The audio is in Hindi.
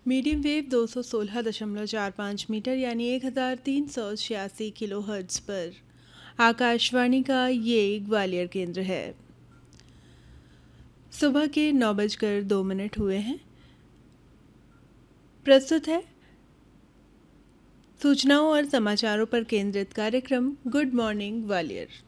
मीडियम वेव 216.45 मीटर यानी 1386 किलो हर्ट्ज़ पर आकाशवाणी का ये ग्वालियर केंद्र है। सुबह के 9:02 हुए हैं। प्रस्तुत है सूचनाओं और समाचारों पर केंद्रित कार्यक्रम गुड मॉर्निंग ग्वालियर।